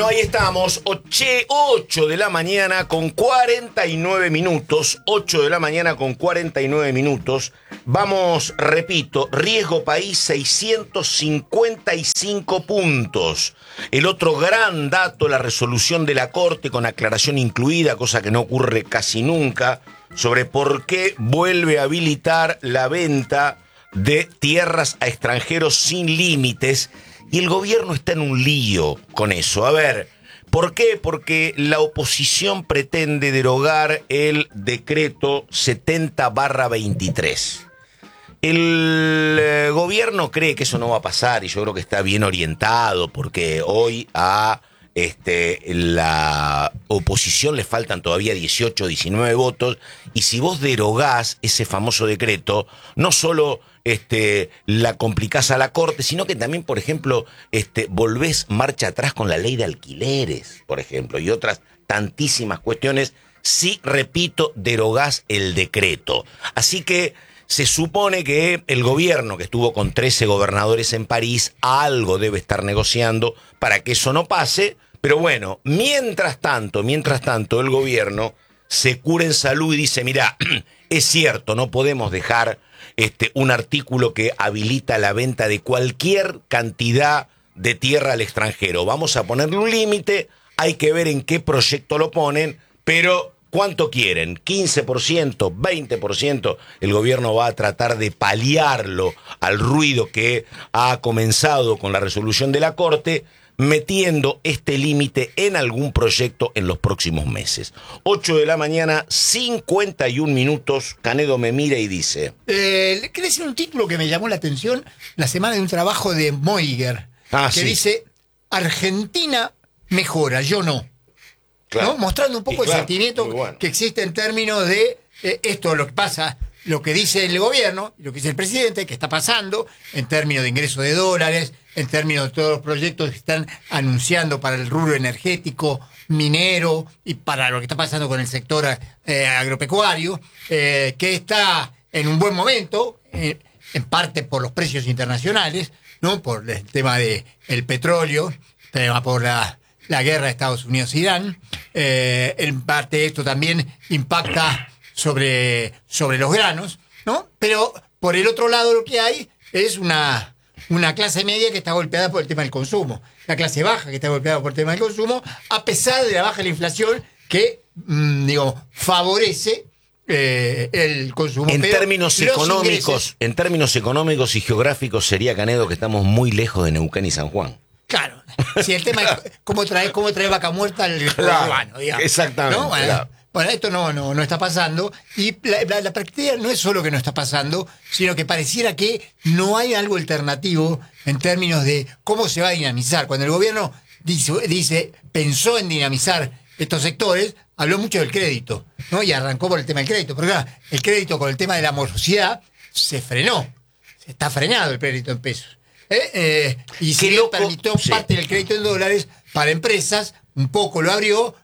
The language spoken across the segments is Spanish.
Bueno, ahí estamos, 8 de la mañana con 49 minutos, 8 de la mañana con 49 minutos. Vamos, repito, riesgo país 655 puntos. El otro gran dato, la resolución de la Corte con aclaración incluida, cosa que no ocurre casi nunca, sobre por qué vuelve a habilitar la venta de tierras a extranjeros sin límites. Y el gobierno está en un lío con eso. A ver, ¿por qué? Porque la oposición pretende derogar el decreto 70/23. El gobierno cree que eso no va a pasar y yo creo que está bien orientado porque hoy a la oposición le faltan todavía 18, 19 votos y si vos derogás ese famoso decreto, no solo la complicás a la Corte, sino que también, por ejemplo, volvés marcha atrás con la ley de alquileres, por ejemplo, y otras tantísimas cuestiones, si, repito, derogás el decreto. Así que se supone que el gobierno, que estuvo con 13 gobernadores en París, algo debe estar negociando para que eso no pase, pero bueno, mientras tanto, el gobierno se cura en salud y dice, mirá, es cierto, no podemos dejar un artículo que habilita la venta de cualquier cantidad de tierra al extranjero. Vamos a ponerle un límite, hay que ver en qué proyecto lo ponen, pero ¿cuánto quieren? ¿15%? ¿20%? El gobierno va a tratar de paliarlo al ruido que ha comenzado con la resolución de la Corte, metiendo este límite en algún proyecto en los próximos meses. 8 de la mañana, 51 minutos. Canedo me mira y dice... Quería decir un título que me llamó la atención la semana de un trabajo de Moiger, que sí. dice, Argentina mejora, yo no. Claro. ¿No? Mostrando un poco el sentimiento que existe en términos de esto, lo que pasa, lo que dice el gobierno, lo que dice el presidente, que está pasando en términos de ingreso de dólares, en términos de todos los proyectos que están anunciando para el rubro energético, minero y para lo que está pasando con el sector agropecuario, que está en un buen momento, en parte por los precios internacionales, ¿no? Por el tema del petróleo, por la guerra de Estados Unidos-Irán. En parte esto también impacta sobre los granos, ¿no? Pero por el otro lado lo que hay es una clase media que está golpeada por el tema del consumo, la clase baja que está golpeada por el tema del consumo, a pesar de la baja de la inflación que, favorece el consumo. En términos económicos y geográficos sería, Canedo, que estamos muy lejos de Neuquén y San Juan. Claro, si el tema es cómo trae vaca muerta al urbano, digamos. Exactamente. ¿No? Bueno, esto no está pasando y la práctica no es solo que no está pasando, sino que pareciera que no hay algo alternativo en términos de cómo se va a dinamizar. Cuando el gobierno pensó en dinamizar estos sectores, habló mucho del crédito, ¿no? Y arrancó por el tema del crédito, porque claro, el crédito con el tema de la morosidad se frenó, está frenado el crédito en pesos. Y si bien permitió parte del crédito en dólares para empresas, un poco lo abrió,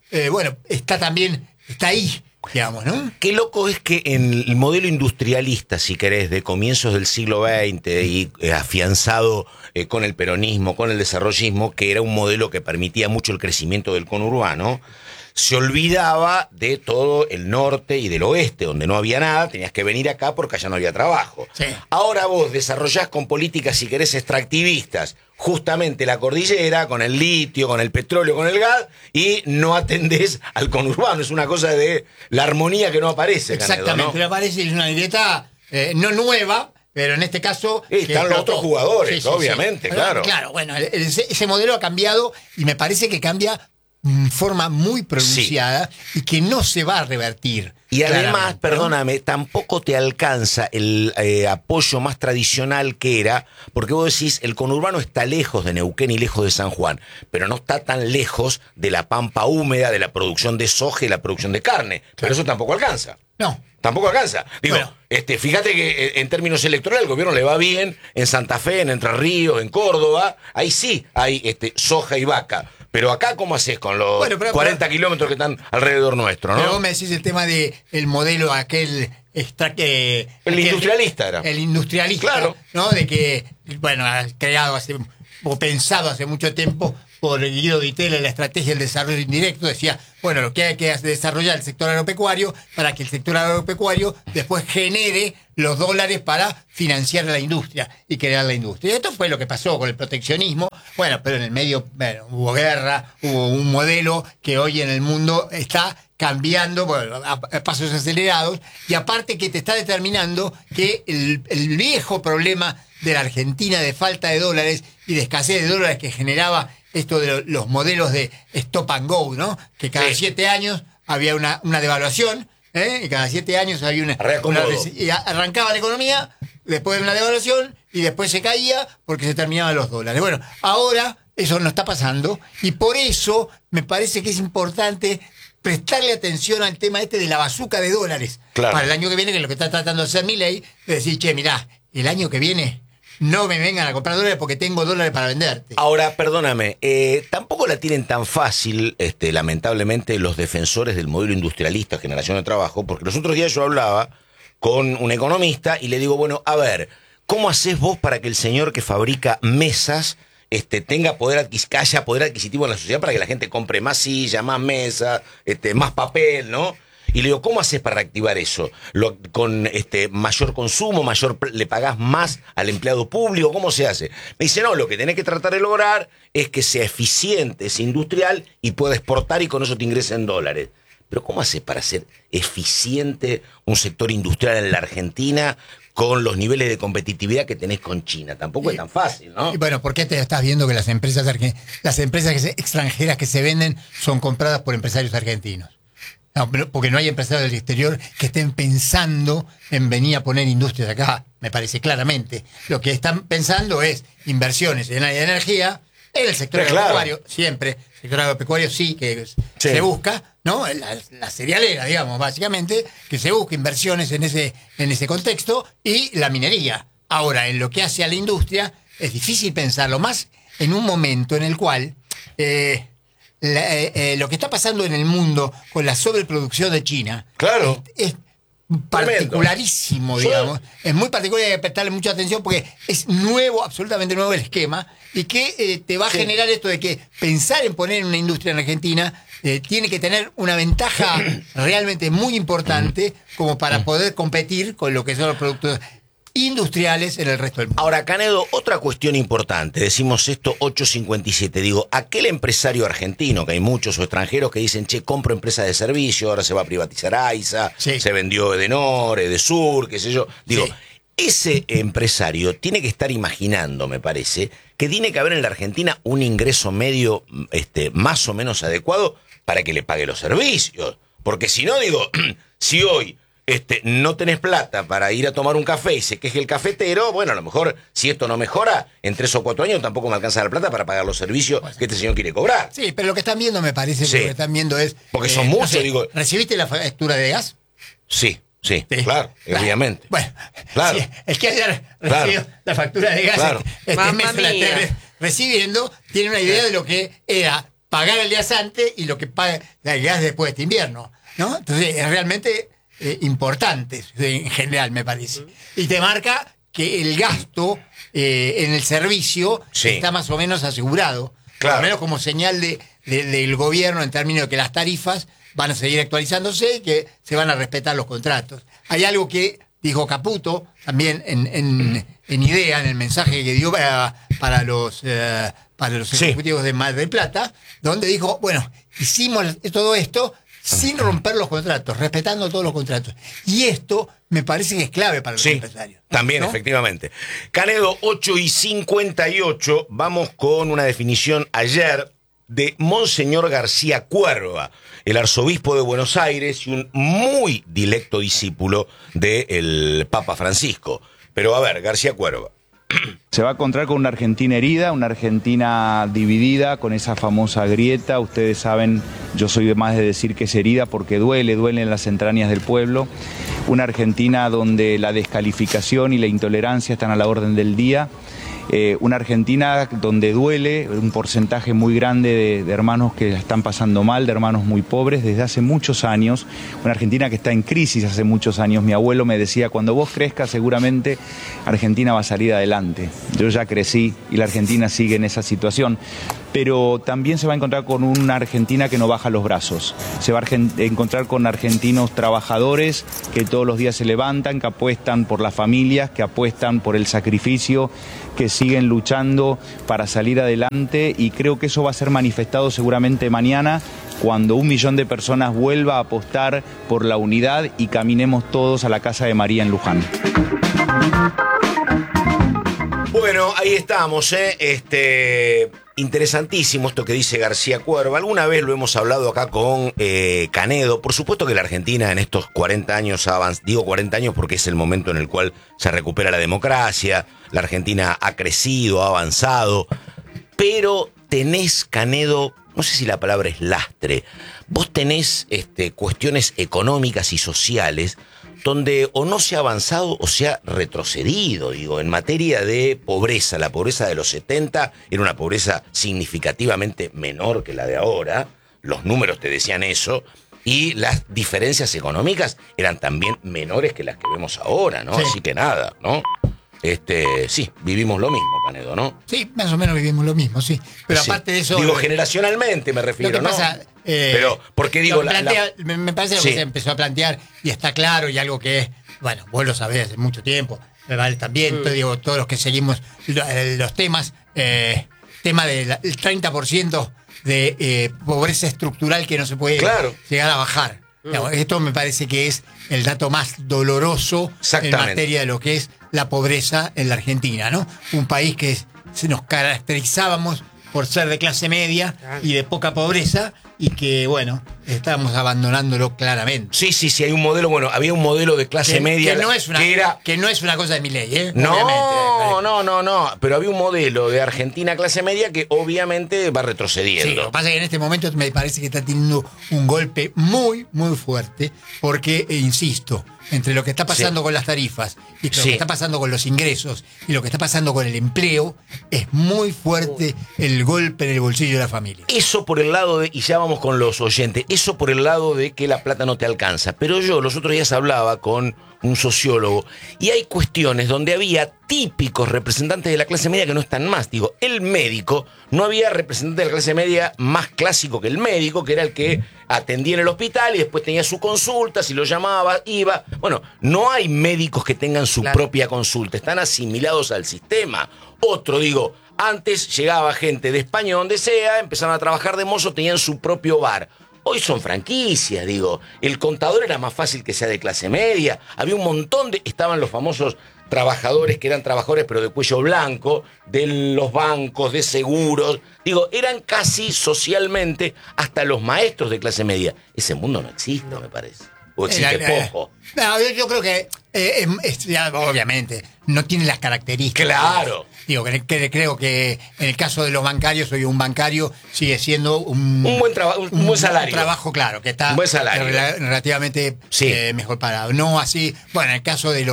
está ahí, digamos, ¿no? Qué loco es que en el modelo industrialista, si querés, de comienzos del siglo XX y afianzado con el peronismo, con el desarrollismo, que era un modelo que permitía mucho el crecimiento del conurbano, se olvidaba de todo el norte y del oeste, donde no había nada, tenías que venir acá porque allá no había trabajo. Sí. Ahora vos desarrollás con políticas, si querés, extractivistas, justamente la cordillera, con el litio, con el petróleo, con el gas, y no atendés al conurbano. Es una cosa de la armonía que no aparece, exactamente, Canedo, ¿no? No aparece, es una grieta no nueva, pero en este caso... están los otros jugadores, obviamente, sí. Claro. Claro, bueno, ese modelo ha cambiado y me parece que cambia en forma muy pronunciada y que no se va a revertir. Y además, perdóname, tampoco te alcanza el apoyo más tradicional que era, porque vos decís, el conurbano está lejos de Neuquén y lejos de San Juan, pero no está tan lejos de la pampa húmeda, de la producción de soja y la producción de carne. Pero eso tampoco alcanza. No. Tampoco alcanza. Digo, bueno. Fíjate que en términos electorales el gobierno le va bien en Santa Fe, en Entre Ríos, en Córdoba. Ahí sí hay soja y vaca. Pero acá, ¿cómo haces con los 40 kilómetros que están alrededor nuestro, no? Pero vos me decís el tema del modelo aquel... el industrialista era. El industrialista, claro. ¿no? De que, bueno, ha creado o pensado hace mucho tiempo por Guido Di Tella en la estrategia del desarrollo indirecto, decía, bueno, lo que hay que desarrollar el sector agropecuario para que el sector agropecuario después genere los dólares para financiar la industria y crear la industria. Y esto fue lo que pasó con el proteccionismo. Bueno, pero en el medio hubo guerra, hubo un modelo que hoy en el mundo está cambiando, bueno, a pasos acelerados, y aparte que te está determinando que el viejo problema de la Argentina de falta de dólares y de escasez de dólares que generaba esto de los modelos de stop and go, ¿no? Que cada 7 años había una devaluación, y cada 7 años había y arrancaba la economía después de una devaluación y después se caía porque se terminaban los dólares. Bueno, ahora eso no está pasando y por eso me parece que es importante prestarle atención al tema este de la bazuca de dólares para el año que viene, que es lo que está tratando de hacer Milei, de decir, che, mirá, el año que viene no me vengan a comprar dólares porque tengo dólares para venderte. Ahora, perdóname, tampoco la tienen tan fácil, lamentablemente, los defensores del modelo industrialista, generación de trabajo, porque los otros días yo hablaba con un economista y le digo, bueno, a ver, ¿cómo hacés vos para que el señor que fabrica mesas tenga haya poder adquisitivo en la sociedad para que la gente compre más sillas, más mesas, más papel, ¿no? Y le digo, ¿cómo haces para reactivar eso? ¿Con mayor consumo, le pagás más al empleado público? ¿Cómo se hace? Me dice, no, lo que tenés que tratar de lograr es que sea eficiente, es industrial y pueda exportar y con eso te ingresen dólares. Pero ¿cómo haces para ser eficiente un sector industrial en la Argentina con los niveles de competitividad que tenés con China? Tampoco es tan fácil, ¿no? Y bueno, ¿por qué te estás viendo que las empresas extranjeras que se venden son compradas por empresarios argentinos? No, porque no hay empresarios del exterior que estén pensando en venir a poner industrias acá, me parece claramente. Lo que están pensando es inversiones en la energía, en el sector agropecuario, siempre. El sector agropecuario sí que se busca, ¿no? La cerealera, digamos, básicamente, que se busca inversiones en ese contexto, y la minería. Ahora, en lo que hace a la industria, es difícil pensarlo, más en un momento en el cual lo que está pasando en el mundo con la sobreproducción de China es particularísimo, digamos. Es muy particular y hay que prestarle mucha atención porque es nuevo, absolutamente nuevo el esquema, y que te va a generar esto de que pensar en poner una industria en Argentina tiene que tener una ventaja realmente muy importante como para poder competir con lo que son los productos industriales en el resto del mundo. Ahora, Canedo, otra cuestión importante, decimos esto 8.57, digo, aquel empresario argentino, que hay muchos o extranjeros que dicen, che, compro empresas de servicio, ahora se va a privatizar AISA, se vendió Edenor, Edesur, qué sé yo, digo, ese empresario tiene que estar imaginando, me parece, que tiene que haber en la Argentina un ingreso medio más o menos adecuado para que le pague los servicios, porque si no, digo, si hoy no tenés plata para ir a tomar un café y se queje el cafetero, bueno, a lo mejor si esto no mejora, en 3 o 4 años tampoco me alcanza la plata para pagar los servicios que este señor quiere cobrar. Sí, pero lo que están viendo me parece que lo que están viendo es... Porque son muchos, digo... ¿Recibiste la factura de gas? Sí, claro, obviamente. Bueno, claro. El que haya recibido la factura de gas este mes la esté recibiendo, tiene una idea de lo que era pagar el gas antes y lo que paga el gas después de este invierno, ¿no? Entonces, es realmente... importantes en general, me parece. Y te marca que el gasto en el servicio está más o menos asegurado. Por lo menos como señal del gobierno en términos de que las tarifas van a seguir actualizándose y que se van a respetar los contratos. Hay algo que dijo Caputo también en idea, en el mensaje que dio para los ejecutivos de Mar del Plata, donde dijo, bueno, hicimos todo esto sin romper los contratos, respetando todos los contratos. Y esto me parece que es clave para los empresarios. También, ¿no? Efectivamente. Canedo, 8.58, vamos con una definición ayer de Monseñor García Cuerva, el arzobispo de Buenos Aires y un muy dilecto discípulo del Papa Francisco. Pero a ver, García Cuerva. Se va a encontrar con una Argentina herida, una Argentina dividida, con esa famosa grieta. Ustedes saben, yo soy más de decir que es herida porque duele en las entrañas del pueblo. Una Argentina donde la descalificación y la intolerancia están a la orden del día. Una Argentina donde duele un porcentaje muy grande de hermanos que la están pasando mal, de hermanos muy pobres desde hace muchos años. Una Argentina que está en crisis hace muchos años. Mi abuelo me decía, cuando vos crezcas seguramente Argentina va a salir adelante. Yo ya crecí y la Argentina sigue en esa situación. pero también se va a encontrar con una Argentina que no baja los brazos. Se va a encontrar con argentinos trabajadores que todos los días se levantan, que apuestan por las familias, que apuestan por el sacrificio, que siguen luchando para salir adelante, y creo que eso va a ser manifestado seguramente mañana, cuando 1 millón de personas vuelva a apostar por la unidad y caminemos todos a la Casa de María en Luján. Bueno, ahí estamos, interesantísimo esto que dice García Cuerva. Alguna vez lo hemos hablado acá con Canedo. Por supuesto que la Argentina en estos 40 años digo 40 años porque es el momento en el cual se recupera la democracia. La Argentina ha crecido, ha avanzado, pero tenés, Canedo, no sé si la palabra es lastre, vos tenés cuestiones económicas y sociales donde o no se ha avanzado o se ha retrocedido, digo, en materia de pobreza. La pobreza de los 70 era una pobreza significativamente menor que la de ahora, los números te decían eso, y las diferencias económicas eran también menores que las que vemos ahora, ¿no? Sí. Así que nada, ¿no? Sí, vivimos lo mismo, Canedo, ¿no? Sí, más o menos vivimos lo mismo, sí. Pero sí, aparte de eso... Digo, generacionalmente me refiero, lo que pasa, ¿no? Pero, porque digo... Me parece lo que se empezó a plantear, y está claro, y algo que es... Bueno, vos lo sabés hace mucho tiempo, me vale también, digo, todos los que seguimos los temas, tema del 30% de pobreza estructural que no se puede llegar a bajar. Esto me parece que es el dato más doloroso en materia de lo que es la pobreza en la Argentina, ¿no? Un país que nos caracterizábamos por ser de clase media y de poca pobreza, y que, bueno, estamos abandonándolo claramente. Sí, hay un modelo, bueno, había un modelo de clase media que no es una cosa de Milei, ¿eh? No, pero había un modelo de Argentina clase media que obviamente va retrocediendo. Sí, lo que pasa es que en este momento me parece que está teniendo un golpe muy, muy fuerte, porque, insisto, entre lo que está pasando con las tarifas y lo que está pasando con los ingresos y lo que está pasando con el empleo, es muy fuerte el golpe en el bolsillo de la familia. Eso por el lado de, y ya vamos con los oyentes, eso por el lado de que la plata no te alcanza. Pero yo los otros días hablaba con un sociólogo, y hay cuestiones donde había típicos representantes de la clase media que no están más. Digo, el médico, no había representante de la clase media más clásico que el médico, que era el que atendía en el hospital y después tenía su consulta, si lo llamaba, iba. Bueno, no hay médicos que tengan su propia consulta, están asimilados al sistema. Otro, digo, antes llegaba gente de España, donde sea, empezaron a trabajar de mozo, tenían su propio bar. Hoy son franquicias, digo. El contador era más fácil que sea de clase media. Había un montón estaban los famosos trabajadores que eran trabajadores pero de cuello blanco, de los bancos, de seguros. Digo, eran casi socialmente hasta los maestros de clase media. Ese mundo no existe, me parece. O existe poco. No, yo creo que, obviamente, no tiene las características. Claro. Digo, creo que en el caso de los bancarios, hoy un bancario sigue siendo un buen salario. Un trabajo, claro, que está relativamente mejor parado. No así, bueno, en el caso de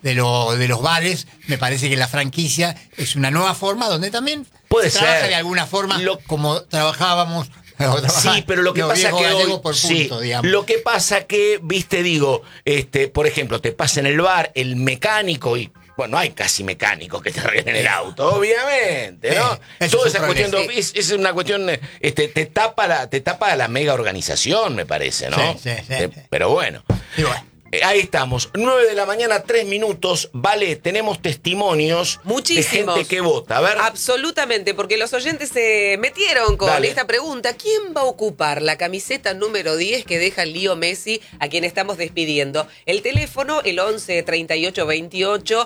los bares, me parece que la franquicia es una nueva forma donde también puede trabaja ser de alguna forma como trabajábamos. Sí, pero lo que pasa que hoy, lo que pasa que, viste, digo, por ejemplo, te pasa en el bar el mecánico y bueno, no hay casi mecánicos que te arreglen el auto, obviamente, ¿no? Toda esa cuestión es una cuestión, te tapa la mega organización, me parece, ¿no? Sí. Pero bueno. Ahí estamos, 9:03 a.m. Vale, tenemos testimonios muchísimos de gente que vota. A ver. Absolutamente, porque los oyentes se metieron con esta pregunta. ¿Quién va a ocupar la camiseta número 10 que deja el Lío Messi, a quien estamos despidiendo? El teléfono, el 11 38 28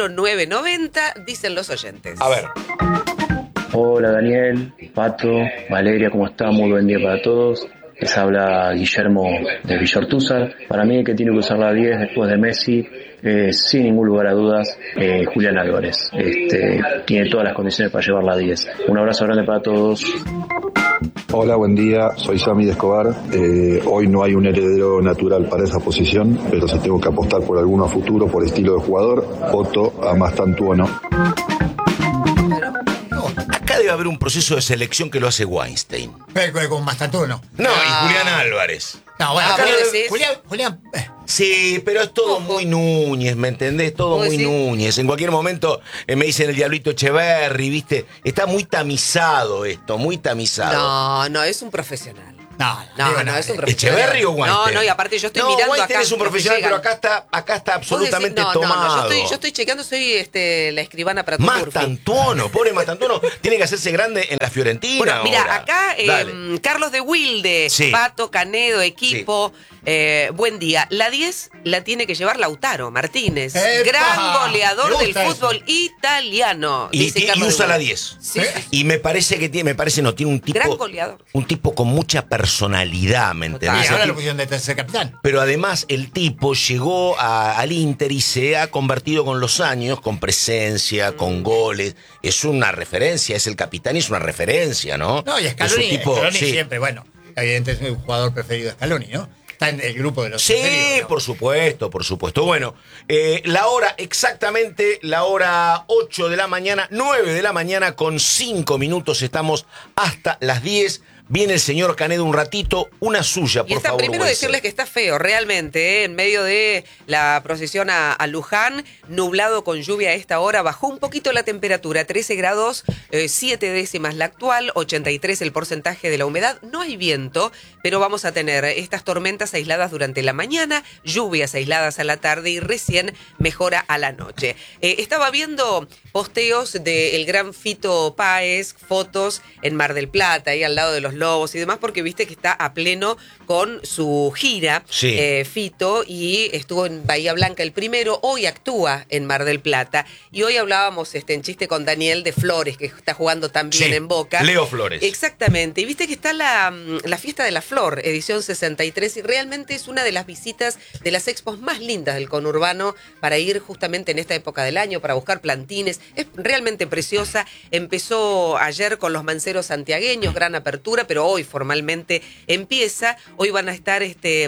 0990, dicen los oyentes. A ver. Hola Daniel, Pato, Valeria, ¿cómo está? Muy buen día para todos. Les habla Guillermo de Villortúzar. Para mí, el que tiene que usar la 10 después de Messi, sin ningún lugar a dudas, Julián Álvarez. Tiene todas las condiciones para llevar la 10. Un abrazo grande para todos. Hola, buen día. Soy Sammy de Escobar. Hoy no hay un heredero natural para esa posición, pero si tengo que apostar por alguno a futuro, por estilo de jugador, voto a Mastantuono. debe haber un proceso de selección que lo hace Weinstein. Pero con Mastantuono. No, y Julián Álvarez. No, bueno, Ah, ¿vos decís? Julián. Sí, pero es todo muy Núñez, ¿me entendés? Todo ¿Vos muy decís? Núñez. En cualquier momento me dicen el Diablito Echeverri, ¿viste? Está muy tamizado esto, muy tamizado. No, es un profesional. No, Es un profesional. ¿Echeverri o Weinstein? No, y aparte yo estoy No, mirando Weinstein acá. es un profesional, pero acá está absolutamente tomado. Yo estoy chequeando, soy la escribana para tu curso. Mastantuono, pobre Mastantuono, tiene que hacerse grande en la Fiorentina. Bueno, mira, ahora. acá Dale. Carlos de Wilde, Sí. Pato, Canedo, equipo, buen día. La 10 la tiene que llevar Lautaro Martínez, ¡Epa! gran goleador Me del gusta fútbol eso. italiano. Y dice Carlos usa de la Wilde. 10. Sí, sí. Y me parece que tiene un tipo. Gran goleador. Un tipo con mucha personalidad, ¿me Y entendés? ahora El lo tipo- pusieron de tercer capitán. Pero además el tipo llegó al Inter y se ha convertido con los años, con presencia, con goles. Es una referencia, es el capitán y es una referencia, ¿no? No, y Es un Scaloni, tipo, Scaloni sí. siempre, bueno, evidentemente es un jugador preferido de Scaloni, ¿no? Está en el grupo de los Sí, preferidos, ¿no? por supuesto, por supuesto. Bueno, exactamente la hora 8 de la mañana, 9 de la mañana con 5 minutos, estamos hasta las 10. Viene el señor Canedo un ratito, una suya, por Y está favor. primero Weise. decirles que está feo, realmente, en medio de la procesión a Luján, nublado con lluvia a esta hora, bajó un poquito la temperatura, 13 grados, 7 décimas la actual, 83 el porcentaje de la humedad, no hay viento, pero vamos a tener estas tormentas aisladas durante la mañana, lluvias aisladas a la tarde y recién mejora a la noche. Estaba viendo posteos del gran Fito Páez, fotos en Mar del Plata, ahí al lado de los Lobos y demás, porque viste que está a pleno con su gira, Sí. Fito, y estuvo en Bahía Blanca el primero, hoy actúa en Mar del Plata, y hoy hablábamos en chiste con Daniel de Flores, que está jugando también Sí, en Boca. Leo Flores. Exactamente, y viste que está la Fiesta de la Flor, edición 63, y realmente es una de las visitas de las expos más lindas del conurbano para ir justamente en esta época del año, para buscar plantines. Es realmente preciosa. Empezó ayer con los manceros santiagueños, gran apertura, pero hoy formalmente empieza. Hoy van a estar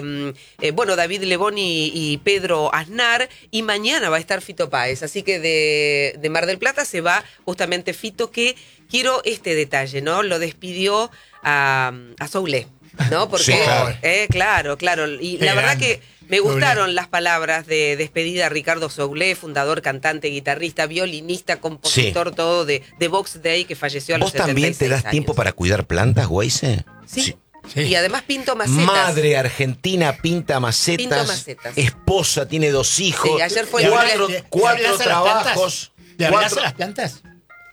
David Lebón y Pedro Aznar, y mañana va a estar Fito Páez. Así que de Mar del Plata se va justamente Fito, que quiero este detalle, ¿no? Lo despidió a Soulé, ¿no? Porque, Sí, claro. Y Qué la verdad grande. que me gustaron las palabras de despedida a Ricardo Soulé, fundador, cantante, guitarrista, violinista, compositor, todo de Box Day, que falleció a los ¿Vos también 76 te das años. tiempo para cuidar plantas, Weise? Sí. Sí. Y además pinto macetas. Madre argentina, pinta macetas, Pinto macetas. esposa, tiene 2 hijos, Sí, ayer fue cuatro trabajos. ¿Le cuatro- abrazas las plantas?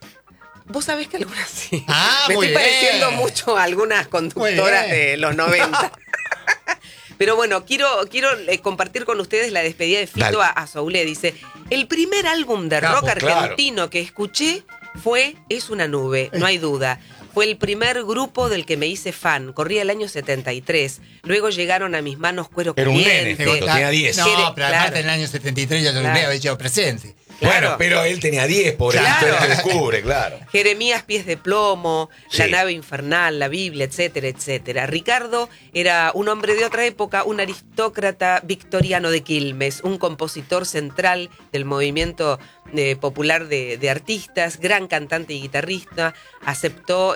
Vos sabés que algunas sí. Ah, Me muy estoy bien. pareciendo mucho a algunas conductoras Muy bien. de los 90. Pero bueno, quiero compartir con ustedes la despedida de Fito Dale. a Soulé. Dice, el primer álbum de Capo, rock claro. argentino que escuché fue Es una nube, no hay duda. Fue el primer grupo del que me hice fan. Corría el año 73. Luego llegaron a mis manos Cuero Era un Caliente. nene, Fito, tenía 10. No, Quiere- pero aparte claro. en el año 73 ya se Claro. había hecho presente. Claro. Bueno, pero él tenía 10, pobre. Claro. Él te descubre, claro. Jeremías Pies de Plomo, Sí. La Nave Infernal, la Biblia, etcétera, etcétera. Ricardo era un hombre de otra época, un aristócrata victoriano de Quilmes, un compositor central del movimiento popular de artistas, gran cantante y guitarrista, adepto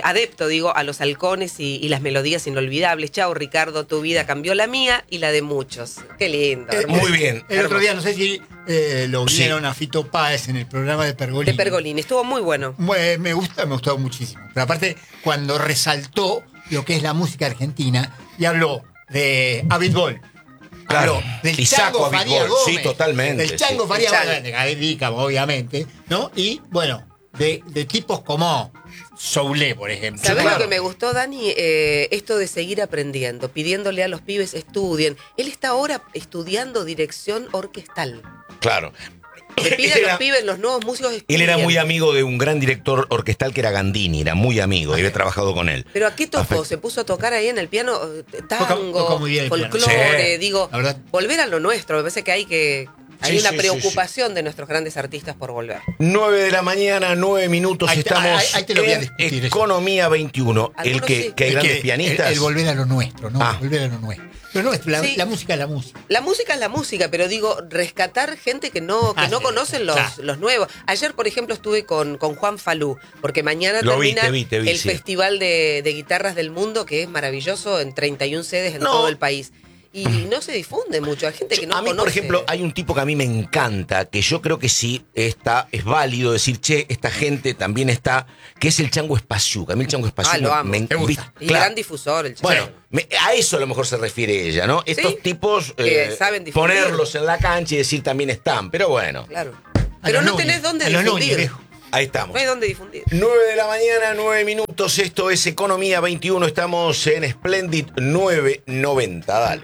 a los halcones y las melodías inolvidables. Chao Ricardo, tu vida cambió la mía y la de muchos. Qué lindo. hermoso. Muy bien. El otro día, no sé si lo Sí. vieron a Fito Páez en el programa de Pergolini. De Pergolini, estuvo muy bueno. Me gustó muchísimo. Pero aparte, cuando resaltó lo que es la música argentina y habló de Abit Bol. Claro. Habló del Y saco Chango a Abit Faría Bol, Gómez. sí, totalmente, Del Chango sí. Faría El Chango. Gómez, de Gabriel Dícamo, obviamente, ¿no? Y, bueno, de tipos como Soulé, por ejemplo. ¿Sabés claro. lo que me gustó, Dani? Esto de seguir aprendiendo, pidiéndole a los pibes estudien. Él está ahora estudiando dirección orquestal. Claro. Le pide a los pibes, los nuevos músicos Él estudien. era muy amigo de un gran director orquestal que era Gandini, era muy amigo, y había trabajado con él. ¿Pero a qué tocó? Perfecto. ¿Se puso a tocar ahí en el piano? Tango, Toca muy bien el piano. folclore, Sí. digo, La verdad. volver a lo nuestro. Me parece que hay que Hay una preocupación de nuestros grandes artistas por volver. 9 de la mañana, 9 minutos, estamos ahí te lo voy a discutir, Economía 21. Que hay grandes pianistas. El volver a lo nuestro, ¿no? Volver a lo nuestro. Lo nuestro, la música es la música. La música es la música, pero digo, rescatar gente que no conocen los nuevos. Ayer, por ejemplo, estuve con Juan Falú, porque mañana termina el Festival de Guitarras del Mundo, que es maravilloso, en 31 sedes en todo el país. Y no se difunde mucho, hay gente que no conoce. A mí, por ejemplo, hay un tipo que a mí me encanta, que yo creo que sí es válido decir, che, esta gente también está, que es el Chango Espaciuc. A mí el Chango Espaciuc me gusta. Y gran difusor el Chango. Bueno, a eso a lo mejor se refiere ella, ¿no? Estos tipos, saben difundir. Ponerlos en la cancha y decir también están, pero bueno. Claro. Pero no tenés dónde difundir. Ahí estamos. No hay dónde difundir. 9 de la mañana, 9 minutos. Esto es Economía 21. Estamos en Splendid 990. Dale.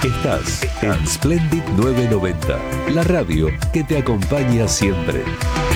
Estás en Splendid 990, la radio que te acompaña siempre.